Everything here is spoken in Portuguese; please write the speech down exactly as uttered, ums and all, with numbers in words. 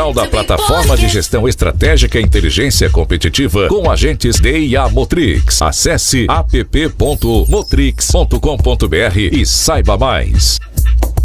oficial da plataforma de gestão estratégica e inteligência competitiva com agentes D I A Motrix. Acesse app ponto motrix ponto com ponto br e saiba mais.